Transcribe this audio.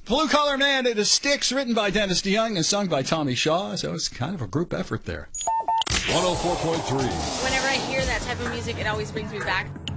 Blue Collar Man, it is Styx, written by Dennis DeYoung and sung by Tommy Shaw, so it's kind of a group effort there. 104.3. Whenever I hear that type of music, it always brings me back